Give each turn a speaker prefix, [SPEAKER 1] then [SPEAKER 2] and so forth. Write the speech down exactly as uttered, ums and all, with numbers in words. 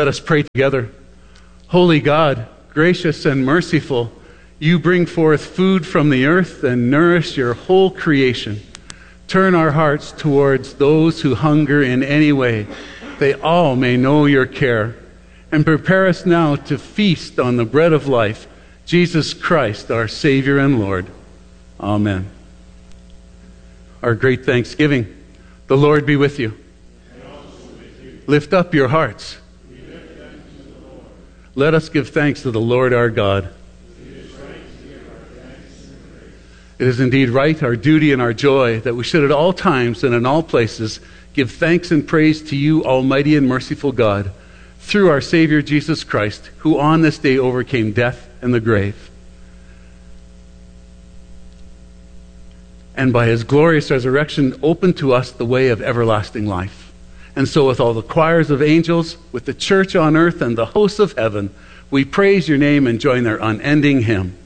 [SPEAKER 1] Let us pray together. Holy God, gracious and merciful, you bring forth food from the earth and nourish your whole creation. Turn our hearts towards those who hunger in any way. They all may know your care. And prepare us now to feast on the bread of life, Jesus Christ, our Savior and Lord. Amen. Our great thanksgiving. The Lord be with you.
[SPEAKER 2] And also with you.
[SPEAKER 1] Lift up your hearts.
[SPEAKER 2] We lift them to the Lord.
[SPEAKER 1] Let us give thanks to the Lord our God.
[SPEAKER 2] It is right to give our thanks and praise.
[SPEAKER 1] It is indeed right, our duty and our joy, that we should at all times and in all places give thanks and praise to you, Almighty and merciful God, through our Savior Jesus Christ, who on this day overcame death and the grave. And by his glorious resurrection opened to us the way of everlasting life. And so with all the choirs of angels, with the church on earth and the hosts of heaven, we praise your name and join their unending hymn.